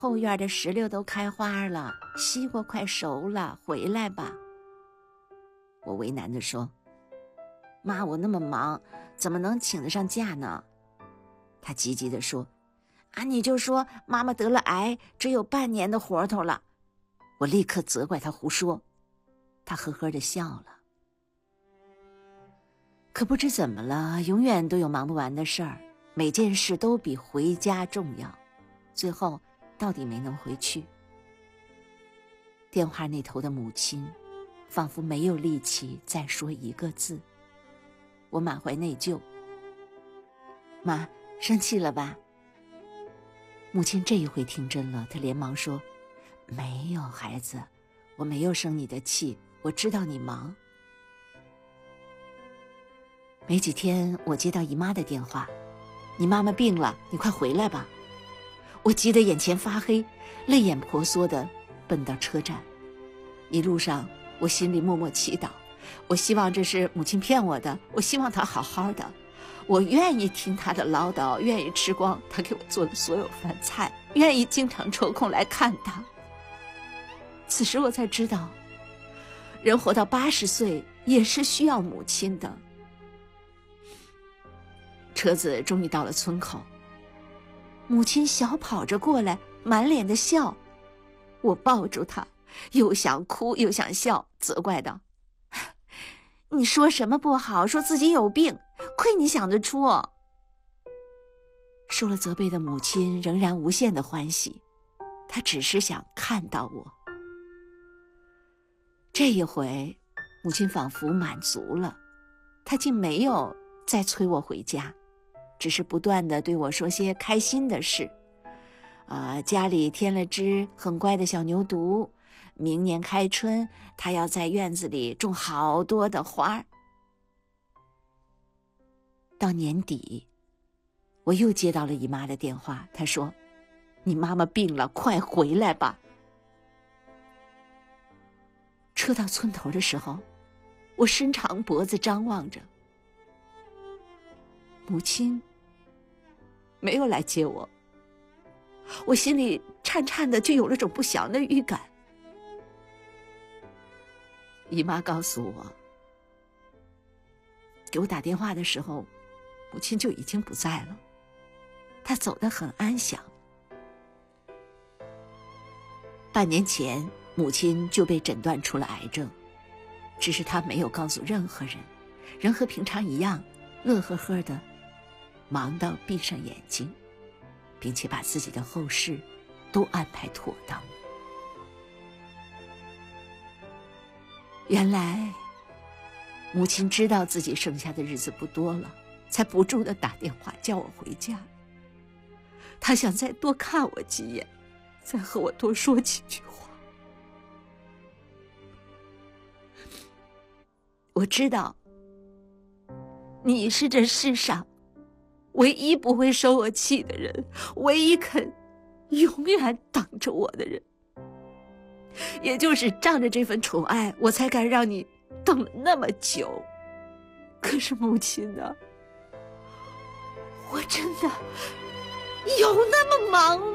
后院的石榴都开花了，西瓜快熟了，回来吧。我为难地说，妈，我那么忙，怎么能请得上假呢？她急急地说，你就说妈妈得了癌，只有半年的活头了。我立刻责怪她胡说，她呵呵地笑了。可不知怎么了，永远都有忙不完的事儿，每件事都比回家重要，最后到底没能回去。电话那头的母亲仿佛没有力气再说一个字。我满怀内疚，妈，生气了吧？母亲这一回听真了，她连忙说，没有孩子，我没有生你的气，我知道你忙。没几天，我接到姨妈的电话，你妈妈病了，你快回来吧。我急得眼前发黑，泪眼婆娑地奔到车站。一路上我心里默默祈祷，我希望这是母亲骗我的，我希望她好好的，我愿意听她的唠叨，愿意吃光她给我做的所有饭菜，愿意经常抽空来看她。此时我才知道，人活到80岁也是需要母亲的。车子终于到了村口，母亲小跑着过来，满脸的笑。我抱住她，又想哭又想笑，责怪道，你说什么不好，说自己有病，亏你想得出。受了责备的母亲仍然无限的欢喜，她只是想看到我。这一回母亲仿佛满足了，她竟没有再催我回家，只是不断地对我说些开心的事，家里添了只很乖的小牛犊，明年开春她要在院子里种好多的花。到年底，我又接到了姨妈的电话，她说，你妈妈病了，快回来吧。车到村头的时候，我伸长脖子张望着，母亲没有来接我，我心里颤颤的，就有了种不祥的预感。姨妈告诉我，给我打电话的时候，母亲就已经不在了，她走得很安详。半年前，母亲就被诊断出了癌症，只是她没有告诉任何人，人和平常一样，乐呵呵的忙到闭上眼睛，并且把自己的后事都安排妥当。原来母亲知道自己剩下的日子不多了，才不住地打电话叫我回家。她想再多看我几眼，再和我多说几句话。我知道你是这世上唯一不会生我气的人，唯一肯永远等着我的人，也就是仗着这份宠爱，我才敢让你等了那么久。可是母亲呢？我真的有那么忙吗？